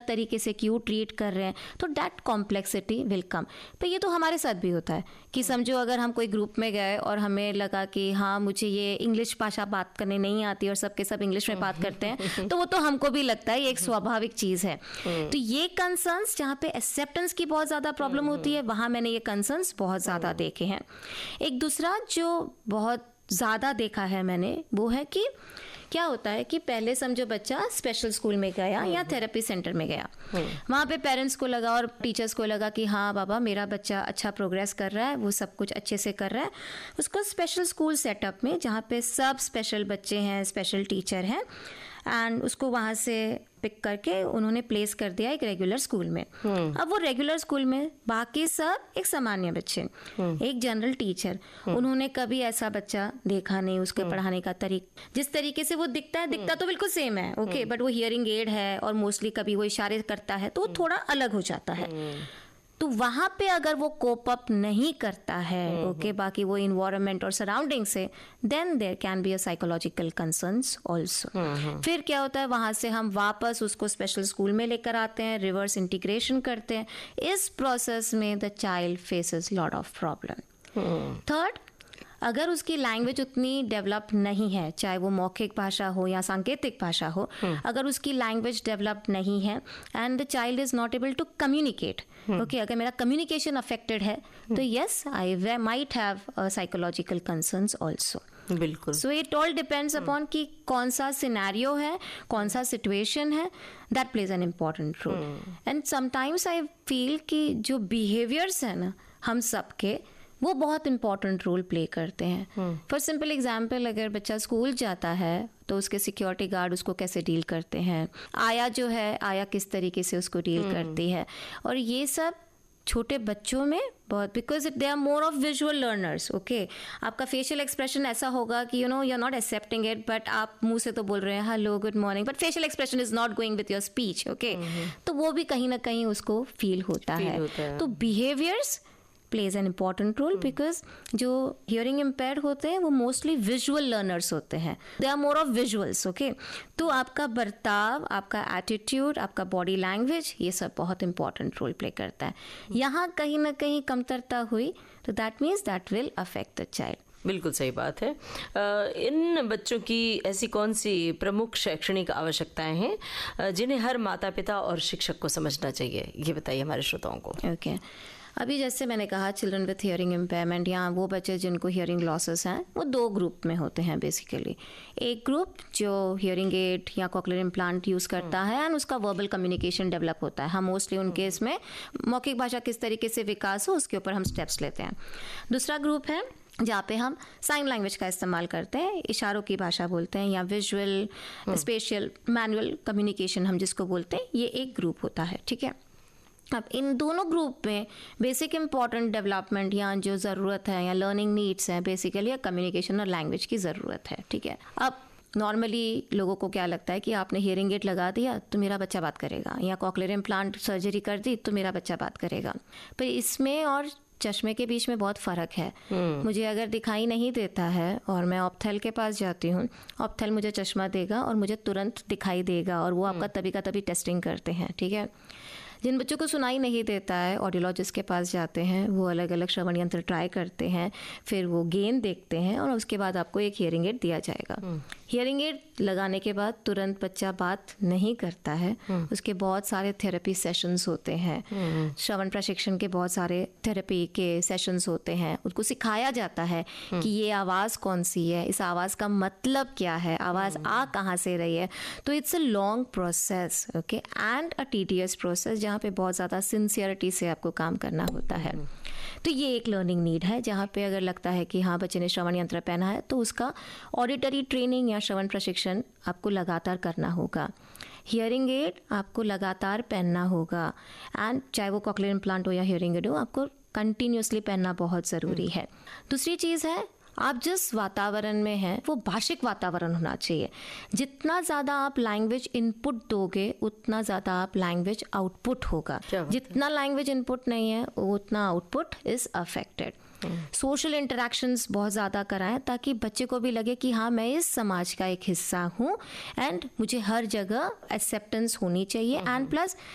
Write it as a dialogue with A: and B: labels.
A: तरीके से क्यों ट्रीट कर रहे हैं, तो दैट कॉम्प्लेक्सिटी विल कम। पर ये तो हमारे साथ भी होता है कि समझो अगर हम कोई ग्रुप में गए और हमें लगा कि हाँ मुझे ये इंग्लिश भाषा बात करने नहीं आती और सबके सब इंग्लिश में बात करते हैं, तो वो तो हमको भी लगता है ये एक स्वाभाविक चीज़ है। तो ये कंसर्न्स जहाँ पे एक्सेप्टेंस की बहुत ज़्यादा प्रॉब्लम होती है, वहाँ मैंने ये कंसर्न्स बहुत ज़्यादा देखे हैं। एक दूसरा जो बहुत ज़्यादा देखा है मैंने, वो है कि क्या होता है कि पहले समझो बच्चा स्पेशल स्कूल में गया या थेरेपी सेंटर में गया, वहाँ पे पेरेंट्स को लगा और टीचर्स को लगा कि हाँ बाबा मेरा बच्चा अच्छा प्रोग्रेस कर रहा है, वो सब कुछ अच्छे से कर रहा है। उसको स्पेशल स्कूल सेटअप में जहाँ पे सब स्पेशल बच्चे हैं, स्पेशल टीचर हैं, एंड उसको वहाँ से पिक करके उन्होंने प्लेस कर दिया एक रेगुलर स्कूल में। अब वो रेगुलर स्कूल में बाकी सब एक सामान्य बच्चे, एक जनरल टीचर, उन्होंने कभी ऐसा बच्चा देखा नहीं। उसके पढ़ाने का जिस तरीके से वो दिखता तो बिल्कुल सेम है, ओके, बट वो हियरिंग एड है और मोस्टली कभी वो इशारे करता है, तो वो थोड़ा अलग हो जाता है। तो वहाँ पे अगर वो कोप अप नहीं करता है, ओके, बाकी वो इन्वायरमेंट और सराउंडिंग से, then there can be a psychological concerns also. फिर क्या होता है, वहाँ से हम वापस उसको स्पेशल स्कूल में लेकर आते हैं, रिवर्स इंटीग्रेशन करते हैं। इस प्रोसेस में the child faces lot of problem. Third, अगर उसकी लैंग्वेज उतनी डेवलप नहीं है, चाहे वो मौखिक भाषा हो या सांकेतिक भाषा हो, अगर उसकी लैंग्वेज डेवलप नहीं है and the child is not able to communicate, okay, अगर मेरा कम्युनिकेशन अफेक्टेड है, तो yes I might have psychological concerns also.
B: बिल्कुल।
A: So it all depends upon कि कौन सा सिनेरियो है, कौन सा सिचुएशन है, that plays an important role. And sometimes I feel कि जो बिहेवियर्स है ना हम सबके, वो बहुत इंपॉर्टेंट रोल प्ले करते हैं। फॉर सिंपल एग्जाम्पल, अगर बच्चा स्कूल जाता है तो उसके सिक्योरिटी गार्ड उसको कैसे डील करते हैं, आया जो है आया किस तरीके से उसको डील करती है, और ये सब छोटे बच्चों में बहुत, because they are more of visual learners, okay. आपका फेशियल एक्सप्रेशन ऐसा होगा कि you know you are not accepting it, but आप मुंह से तो बोल रहे हैं hello good morning, but facial expression is not going with your speech, okay. तो वो भी कहीं ना कहीं उसको फील होता है। तो behaviours plays an important role, because जो हियरिंग इम्पेयर्ड होते हैं वो मोस्टली विजुअल लर्नर्स होते हैं, they are more of visuals, okay. तो आपका बर्ताव, आपका एटीट्यूड, आपका बॉडी लैंग्वेज, ये सब बहुत इंपॉर्टेंट रोल प्ले करता है। यहाँ कहीं ना कहीं कमतरता हुई तो that means that will affect the child.
B: बिल्कुल सही बात है। इन बच्चों की ऐसी कौन सी प्रमुख शैक्षणिक आवश्यकताएं हैं जिन्हें हर माता पिता और शिक्षक को समझना चाहिए, ये बताइए हमारे श्रोताओं को।
A: ओके, अभी जैसे मैंने कहा चिल्ड्रन विथ हियरिंग इम्पेयरमेंट या वो बच्चे जिनको हियरिंग लॉसेस हैं, वो दो ग्रुप में होते हैं बेसिकली। एक ग्रुप जो हियरिंग एड या कॉक्लियर इम्प्लांट यूज़ करता है एंड उसका वर्बल कम्युनिकेशन डेवलप होता है। हम मोस्टली उनके इसमें मौखिक भाषा किस तरीके से विकास हो उसके ऊपर हम स्टेप्स लेते हैं। दूसरा ग्रुप है जहाँ पे हम साइन लैंग्वेज का इस्तेमाल करते हैं, इशारों की भाषा बोलते हैं, या विजुअल स्पेशियल मैनुअल कम्युनिकेशन हम जिसको बोलते हैं, ये एक ग्रुप होता है, ठीक है। अब इन दोनों ग्रुप में बेसिक इंपॉर्टेंट डेवलपमेंट या जो ज़रूरत है या लर्निंग नीड्स है बेसिकली कम्युनिकेशन और लैंग्वेज की ज़रूरत है, ठीक है। अब नॉर्मली लोगों को क्या लगता है कि आपने हियरिंग एड लगा दिया तो मेरा बच्चा बात करेगा, या कॉक्लियर इम्प्लांट सर्जरी कर दी तो मेरा बच्चा बात करेगा। पर इसमें और चश्मे के बीच में बहुत फ़र्क है। मुझे अगर दिखाई नहीं देता है और मैं ऑप्थेल के पास जाती हूँ, ऑप्थेल मुझे चश्मा देगा और मुझे तुरंत दिखाई देगा, और वो आपका तभी का तभी टेस्टिंग करते हैं, ठीक है। जिन बच्चों को सुनाई नहीं देता है, ऑडियोलॉजिस्ट के पास जाते हैं, वो अलग अलग श्रवण यंत्र ट्राई करते हैं, फिर वो गेन देखते हैं और उसके बाद आपको एक हियरिंग एड दिया जाएगा। हियरिंग एड लगाने के बाद तुरंत बच्चा बात नहीं करता है, उसके बहुत सारे थेरेपी सेशंस होते हैं, श्रवण प्रशिक्षण के बहुत सारे थेरेपी के सेशंस होते हैं। उसको सिखाया जाता है कि ये आवाज़ कौन सी है, इस आवाज़ का मतलब क्या है, आवाज़ आ कहाँ से रही है। तो it's a long process, okay, and a tedious process, जहाँ पे बहुत ज़्यादा सिंसियरिटी से आपको काम करना होता है। तो ये एक लर्निंग नीड है, जहाँ पे अगर लगता है कि हाँ बच्चे ने श्रवण यंत्र पहना है तो उसका ऑडिटरी ट्रेनिंग या श्रवण प्रशिक्षण आपको लगातार करना होगा। हियरिंग एड आपको लगातार पहनना होगा, एंड चाहे वो कॉक्लियर इम्प्लांट हो या हियरिंग एड हो, आपको कंटिन्यूसली पहनना बहुत ज़रूरी है। दूसरी चीज़ है, आप जिस वातावरण में हैं वो भाषिक वातावरण होना चाहिए। जितना ज़्यादा आप लैंग्वेज इनपुट दोगे उतना ज़्यादा आप लैंग्वेज आउटपुट होगा। जितना लैंग्वेज इनपुट नहीं है उतना output is affected. Social interactions बहुत ज़्यादा कराएं ताकि बच्चे को भी लगे कि हाँ मैं इस समाज का एक हिस्सा हूँ, एंड मुझे हर जगह एक्सेप्टेंस होनी चाहिए, एंड प्लस